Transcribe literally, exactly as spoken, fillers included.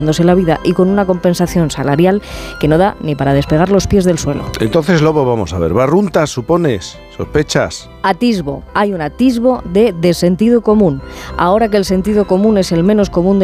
la vida y con una compensación salarial que no da ni para despegar los pies del suelo. Entonces, Lobo, vamos a ver, ¿barruntas, supones? ¿Sospechas? Atisbo, hay un atisbo de, de sentido común. Ahora que el sentido común es el menos común de